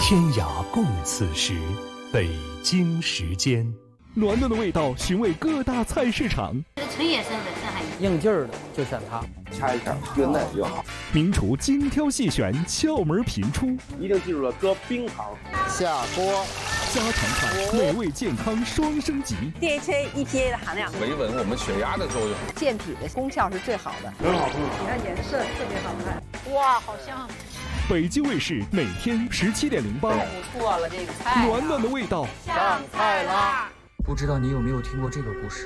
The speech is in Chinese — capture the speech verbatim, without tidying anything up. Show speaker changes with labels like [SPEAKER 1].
[SPEAKER 1] 天涯共此时，北京时间。暖暖的味道，寻味各大菜市场。
[SPEAKER 2] 这个纯野生的深海鱼，
[SPEAKER 3] 应劲儿的就选它，
[SPEAKER 4] 掐一下，越嫩越好。
[SPEAKER 1] 名厨精挑细选，窍门频出。
[SPEAKER 4] 一定记住了，搁冰糖。
[SPEAKER 3] 下锅，
[SPEAKER 1] 家常菜，美味健康双升级。
[SPEAKER 5] D H A E P A 的含量
[SPEAKER 6] 维稳我们血压的作用，
[SPEAKER 5] 健脾的功效是最好的，
[SPEAKER 4] 很好吃。
[SPEAKER 5] 你看颜色特别好看，哇，好香！
[SPEAKER 1] 北京卫视每天十七点零八，
[SPEAKER 5] 不错了，这个菜
[SPEAKER 1] 暖暖的味道，
[SPEAKER 5] 上菜啦！
[SPEAKER 3] 不知道你有没有听过这个故事？